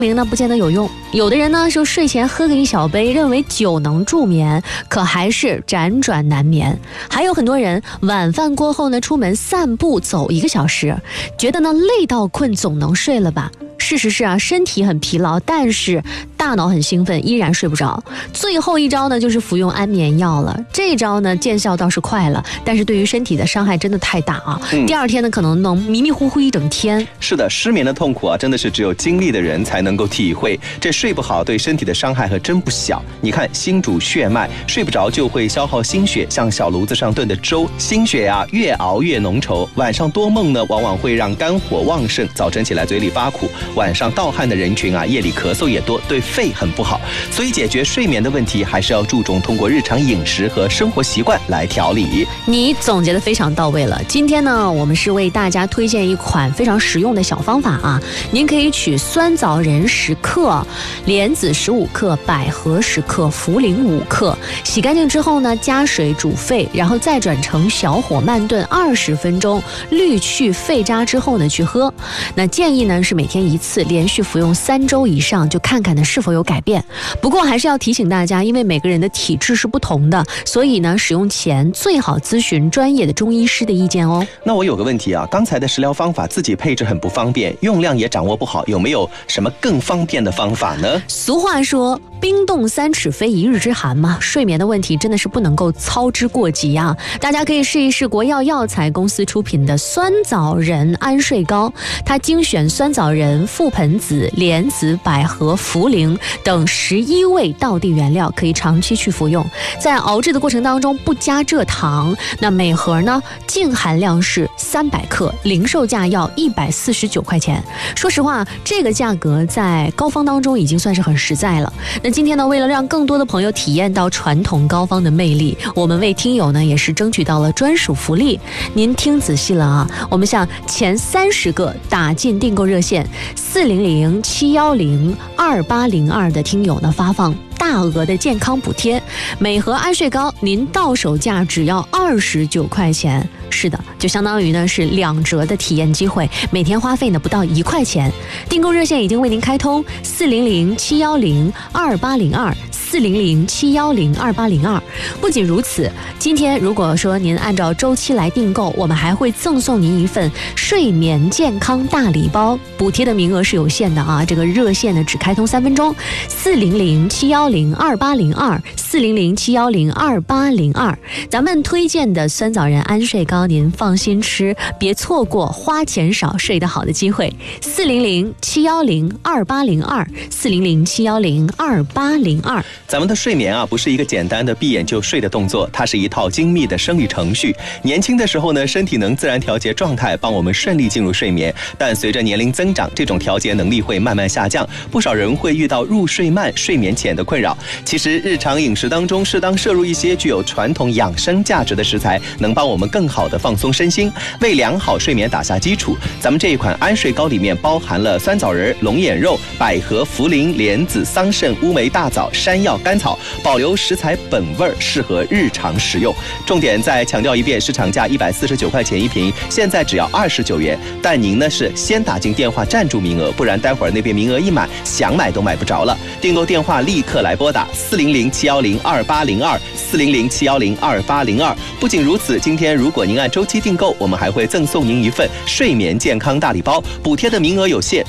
明呢不见得有用，有的人呢就睡前喝个一小杯，认为酒能助眠，可还是辗转难眠。还有很多人晚饭过后呢，出门散步走1个小时，觉得呢累到困，总能睡了吧。事实是啊，身体很疲劳，但是大脑很兴奋，依然睡不着。最后一招呢，就是服用安眠药了。这招呢，见效倒是快了，但是对于身体的伤害真的太大啊！第二天呢，可能能迷迷糊糊一整天。 是的，失眠的痛苦啊，真的是只有经历的人才能够体会。这睡不好对身体的伤害可真不小。你看，心主血脉，睡不着就会消耗心血，像小炉子上炖的粥，心血啊越熬越浓稠。晚上多梦呢，往往会让肝火旺盛，早晨起来嘴里发苦。晚上盗汗的人群啊，夜里咳嗽也多，对肺很不好。所以解决睡眠的问题，还是要注重通过日常饮食和生活习惯来调理。 你总结得非常到位了。今天呢，我们是为大家推荐一款非常实用的小方法啊，您可以取酸枣仁10克、莲子15克、百合10克、茯苓5克，洗干净之后呢，加水煮沸，然后再转成小火慢炖20分钟，滤去废渣之后呢去喝。那建议呢是每天1次，连续服用3周以上，就看看呢是否有改变。不过还是要提醒大家，因为每个人的体质是不同的，所以呢使用前最好咨询专业的中医师的意见哦。 那我有个问题啊，刚才的食疗方法自己配置很不方便，用量也掌握不好，有没有什么更方便的方法呢？ 俗话说冰冻3尺非一日之寒嘛，睡眠的问题真的是不能够操之过急啊！大家可以试一试国药药材公司出品的酸枣仁安睡膏，它精选酸枣仁、覆盆子、莲子、百合、茯苓等11味道地原料，可以长期去服用。在熬制的过程当中不加蔗糖，那每盒呢净含量是300克，零售价要149块钱。说实话，这个价格在膏方当中已经算是很实在了。那今天呢，为了让更多的朋友体验到传统膏方的魅力，我们为听友呢也是争取到了专属福利。您听仔细了啊，我们向前30个打进订购热线400-710-2802的听友呢发放大额的健康补贴，每盒安睡膏您到手价只要29块钱。是的，就相当于呢是2折的体验机会，每天花费呢不到1块钱。订购热线已经为您开通400-710-2802，400-710-2802。不仅如此，今天如果说您按照周期来订购，我们还会赠送您一份睡眠健康大礼包，补贴的名额是有限的啊，这个热线呢只开通3分钟，400-710-2802，400-710-2802。咱们推荐的酸枣仁安睡膏，您放心吃，别错过花钱少睡得好的机会。400-710-2802，400-710-2802。 咱们的睡眠啊，不是一个简单的闭眼就睡的动作，它是一套精密的生理程序。年轻的时候呢，身体能自然调节状态，帮我们顺利进入睡眠。但随着年龄增长，这种调节能力会慢慢下降，不少人会遇到入睡慢、睡眠浅的困扰。其实日常饮食当中适当摄入一些具有传统养生价值的食材，能帮我们更好的放松身心，为良好睡眠打下基础。咱们这一款安睡膏里面包含了酸枣仁、龙眼肉、百合、茯苓、莲子、桑葚、乌梅、大枣、山药、甘草，保留食材本味，适合日常食用。重点再强调一遍，市场价149块钱一瓶，现在只要29元。但您呢是先打进电话占住名额，不然待会儿那边名额一满，想买都买不着了。订购电话立刻来拨打400-710-2802，400-710-2802。不仅如此，今天如果您按周期订购，我们还会赠送您一份睡眠健康大礼包，补贴的名额有限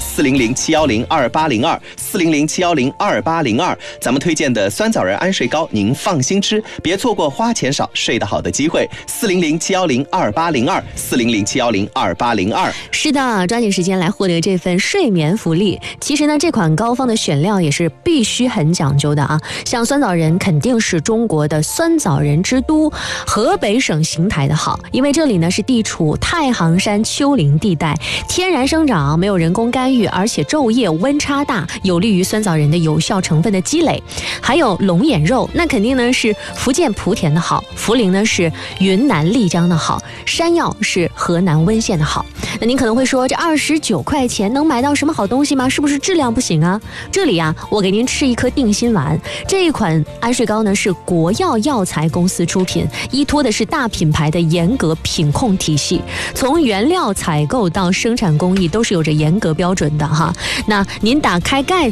，400-710-2802，400-710-2802。咱们推荐的酸枣仁安睡膏，您放心吃，别错过花钱少睡得好的机会。400-710-2802，400-710-2802。 是的，抓紧时间来获得这份睡眠福利。其实呢，这款膏方的选料也是必须很讲究的啊。像酸枣仁肯定是中国的酸枣仁之都，河北省邢台的好，因为这里呢是地处太行山丘陵地带，天然生长，没有人工干预，而且昼夜温差大，有利于酸枣仁的有效成分的积累。还有龙眼肉，那肯定呢是福建莆田的好，茯苓呢是云南丽江的好，山药是河南温县的好。 那您可能会说，这29块钱能买到什么好东西吗？是不是质量不行啊？这里啊，我给您吃一颗定心丸。这一款安睡膏呢是国药药材公司出品，依托的是大品牌的严格品控体系，从原料采购到生产工艺都是有着严格标准的哈。那您打开盖